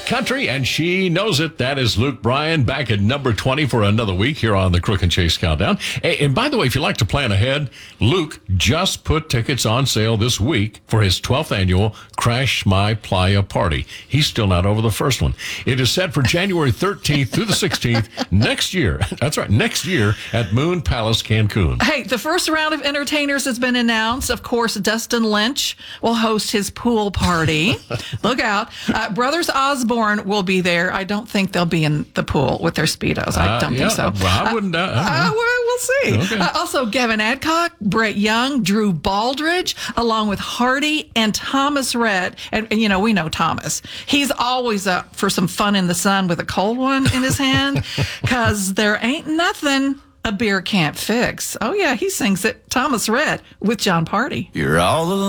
country, and she knows it. That is Luke Bryan back at number 20 for another week here on the Crook and Chase Countdown. And by the way, if you like to plan ahead, Luke just put tickets on sale this week for his 12th annual Crash My Playa party. He's still not over the first one. It is set for January 13th through the 16th next year. That's right, next year at Moon Palace, Cancun. Hey, the first round of entertainers has been announced. Of course, Dustin Lynch will host his pool party. Look out. Brothers Osborne will be there. I don't think they'll be in the pool with their Speedos. I don't think so. Well, I wouldn't. We'll see. Okay. Also, Gavin Adcock, Brett Young, Drew Baldridge, along with Hardy and Thomas Rhett. And we know Thomas. He's always up for some fun in the sun with a cold one in his hand, because there ain't nothing a beer can't fix. Oh, yeah, he sings it. Thomas Rhett with John Party. You're all alone.